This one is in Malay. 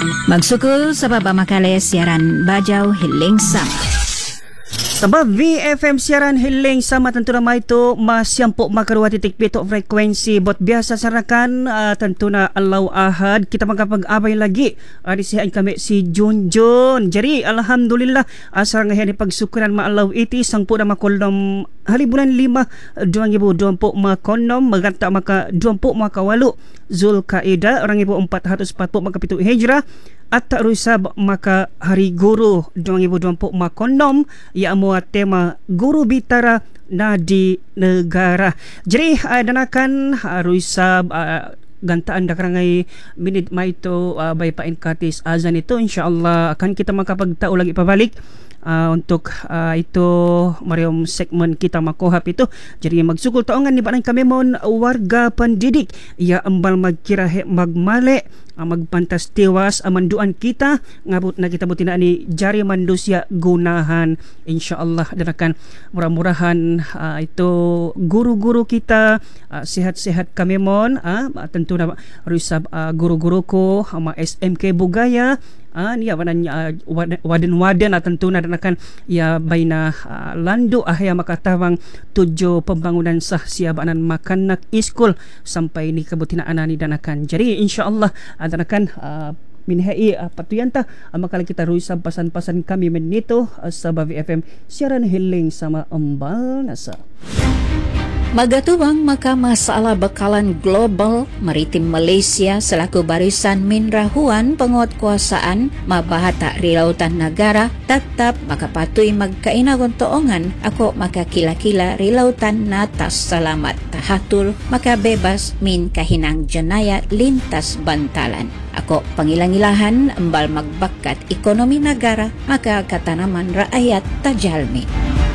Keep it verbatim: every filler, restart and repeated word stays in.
Magsukul sa papamakali siaran Bajaw Hiling Sama. Sebab V F M siaran Hiling Sama tentu nama itu masyampu makarua titik pito frekuensi bot biasa sarakan uh, tentu na Allah Ahad kita magkapag-abay lagi uh, disihan kami si Jun Jun. Jadi alhamdulillah asal ngayon pagsukuran ma Allah iti sangpu na makolom halibulan lima dua ribu dua puluh makonom maganta maka dua puluh makawalu Zulkaidah orang ibu empat ratus empat puluh maka pitu hijrah at rusab maka hari guru dua ribu dua puluh makonom ya mua tema guru bitara nadi negara. Jadi uh, danakan uh, rusab uh, gantaan dakarangai minit maito uh, by Pain Katis azan itu insyaallah akan kita makapagtao lagi pabalik Uh, untuk uh, itu mariom segmen kita makohap itu. Jadi magsukul taongan ni banan kami mon warga pendidik ya embal magkirahe magmale uh, magpantas tiwas amanduan kita ngabut na kita butina ni jari manusia gunahan insyaallah dan akan murah-murahan uh, itu guru-guru kita uh, sehat-sehat kami mon uh, tentu na rusab uh, guru-guru ko ama S M K Bugaya ah ni awan uh, waden-waden uh, tentu na akan ya baina uh, landu ahya makatawang tujuh pembangunan sah siabanan makanak iskul sampai ni kebutinaan ni dan akan jadi insyaallah uh, dan akan uh, minhai uh, patuyanta uh, makala kita ruisab pasan-pasan kami menito uh, sa V F M siaran Hiling Sama embal nasa. Magatuwang maka masalah bekalan global maritim Malaysia selaku barisan minrahuan penguatkuasaan mabahata rilautan negara tetap makapatuy magkainagon toongan ako makakila-kila rilautan natas salamat tahatul makabebas min kahinang janaya lintas bantalan. Ako pangilangilahan embal magbakat ekonomi negara maka katanaman rakyat tajalmi.